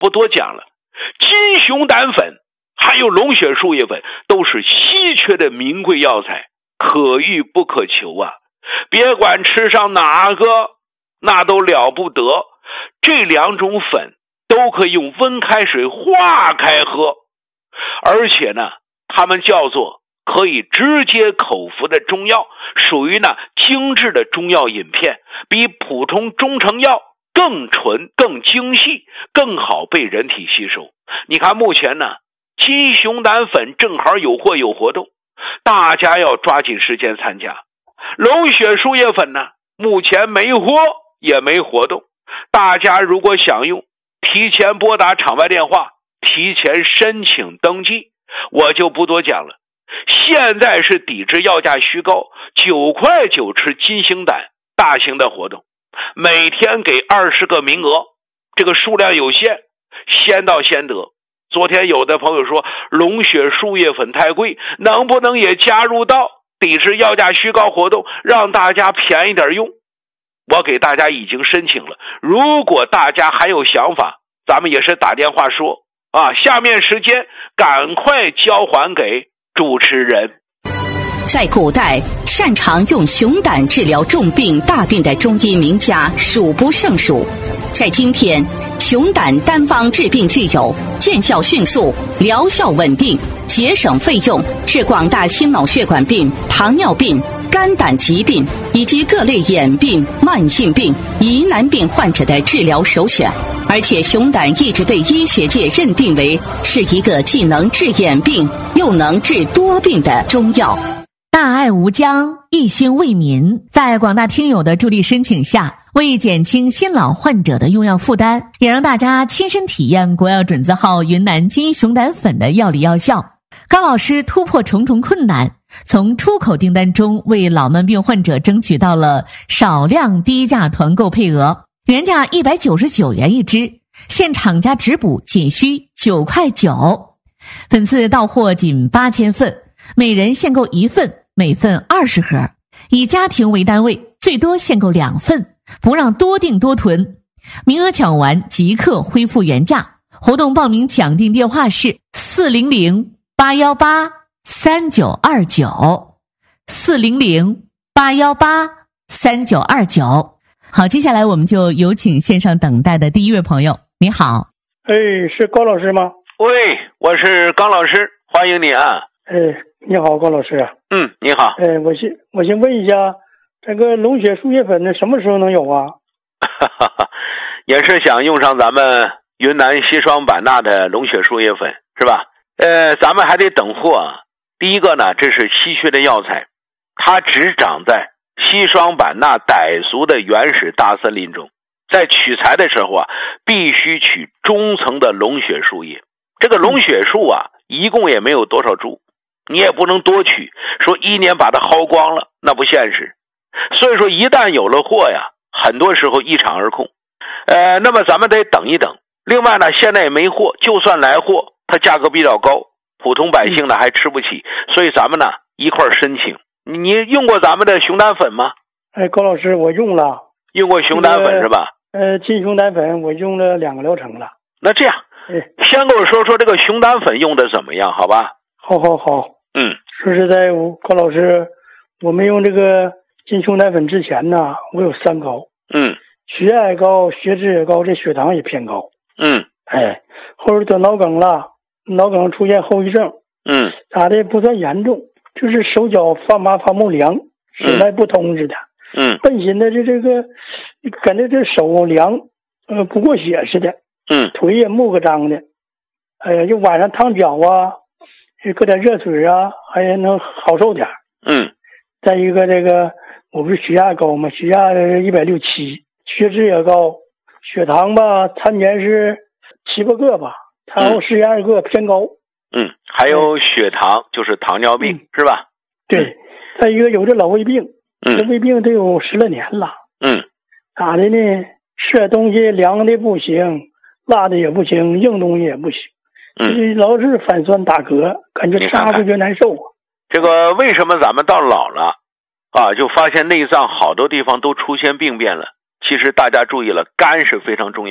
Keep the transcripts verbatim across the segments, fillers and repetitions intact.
不多讲了。金熊胆粉还有龙血树叶粉都是稀缺的名贵药材，可遇不可求啊！别管吃上哪个，那都了不得。这两种粉都可以用温开水化开喝，而且呢，它们叫做可以直接口服的中药，属于呢精致的中药饮片，比普通中成药更纯、更精细，更好被人体吸收。你看目前呢，金熊胆粉正好有货有活动，大家要抓紧时间参加。龙血树叶粉呢，目前没货也没活动，大家如果想用，提前拨打场外电话，提前申请登记，我就不多讲了。现在是抵制药价虚高，九块九吃金星胆大型的活动，每天给二十个名额，这个数量有限，先到先得。昨天有的朋友说龙血树叶粉太贵，能不能也加入到抵制药价虚高活动，让大家便宜点用？我给大家已经申请了，如果大家还有想法，咱们也是打电话说啊。下面时间赶快交还给主持人。 在古代，擅长用熊胆治疗重病大病的中医名家数不胜数。在今天，熊胆单方治病具有见效迅速、疗效稳定、节省费用，是广大心脑血管病、糖尿病、肝胆疾病以及各类眼病、慢性病、疑难病患者的治疗首选。而且熊胆一直被医学界认定为是一个既能治眼病又能治多病的中药。 大爱无疆，一心为民，在广大听友的助力申请下，为减轻新老患者的用药负担，也让大家亲身体验国药准字号云南金熊胆粉的药理药效。高老师突破重重困难，从出口订单中为老慢病患者争取到了少量低价团购配额，原价一百九十九元一支，现厂家直补仅需九块九。本次到货仅八千份，每人限购一份，每份二十盒，以家庭为单位，最多限购两份，不让多订多囤。名额抢完即刻恢复原价。活动报名抢订电话是四零零八一八三九二九，四零零八一八三九二九。好，接下来我们就有请线上等待的第一位朋友。你好。 哎，是高老师吗？ 喂，我是高老师，欢迎你啊。 哎，你好，高老师啊。 嗯，你好。 哎，我先我先问一下，这个龙血树叶粉呢，什么时候能有啊？ 也是想用上咱们云南西双版纳的龙血树叶粉，是吧？呃，咱们还得等货啊。第一个呢，这是稀缺的药材，它只长在西双版纳傣族的原始大森林中，在取材的时候啊，必须取中层的龙血树叶。这个龙血树啊，一共也没有多少株，你也不能多取，说一年把它薅光了，那不现实。所以说一旦有了货呀，很多时候一场而空。呃，那么咱们得等一等。另外呢，现在也没货，就算来货，它价格比较高，普通百姓呢还吃不起，所以咱们呢一块儿申请。你用过咱们的熊胆粉吗？ 哎，高老师，我用了。 用过熊胆粉是吧？ 呃，金熊胆粉我用了两个疗程了。 那这样，先跟我说说这个熊胆粉用的怎么样，好吧？ 好好好。 嗯， 说实在，我高老师，我们用这个金熊胆粉之前呢，我有三高。 嗯， 血压也高，血脂也高，这血糖也偏高。 嗯， 哎，后来得脑梗了，脑梗出现后遗症。 嗯， 咋的不算严重，就是手脚发麻发木凉，手脉不通似的。 嗯， 本心的这这个感觉这手凉，呃，不过血似的。 嗯， 腿也木个张的。哎呀，就晚上烫脚啊，搁点热水啊，还能好受点。 嗯，再一个这个我不是血压高吗？血压一百六七，血脂也高，血糖吧参年是七八个吧，产后十二个偏高。 嗯，还有血糖，就是糖尿病、嗯、是吧？ 对，再一个有这老胃病， 嗯， 这胃病得有十来年了。 嗯， 咋的呢？吃点东西凉的不行，辣的也不行，硬东西也不行。 嗯， 老是反酸打嗝，感觉吃下去就难受啊。 这个为什么咱们到老了啊，就发现内脏好多地方都出现病变了？其实大家注意了，肝是非常重要的。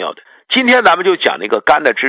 今天咱们就讲那个肝的知